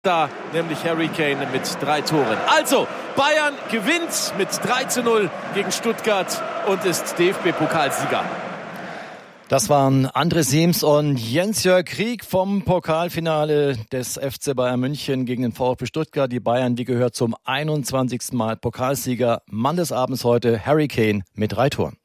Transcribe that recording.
Da nämlich Harry Kane mit 3 Toren. Also, Bayern gewinnt mit 3:0 gegen Stuttgart und ist DFB-Pokalsieger. Das waren André Siems und Jens-Jörg Krieg vom Pokalfinale des FC Bayern München gegen den VfB Stuttgart. Die Bayern, die gehört zum 21. Mal Pokalsieger. Mann des Abends heute Harry Kane mit 3 Toren.